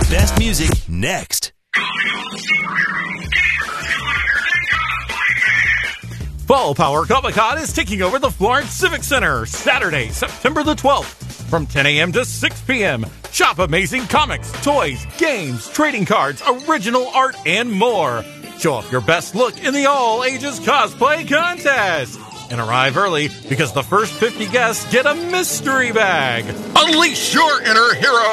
best music next. Fall Power Comic-Con is taking over the Florence Civic Center Saturday, September the 12th from 10 a.m. to 6 p.m. Shop amazing comics, toys, games, trading cards, original art, and more. Show off your best look in the all-ages cosplay contest. And arrive early because the first 50 guests get a mystery bag. Unleash your inner hero!